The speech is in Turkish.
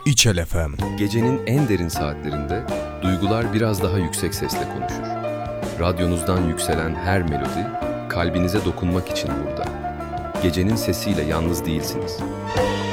İçel FM. Gecenin en derin saatlerinde duygular biraz daha yüksek sesle konuşur. Radyonuzdan yükselen her melodi kalbinize dokunmak için burada. Gecenin sesiyle yalnız değilsiniz.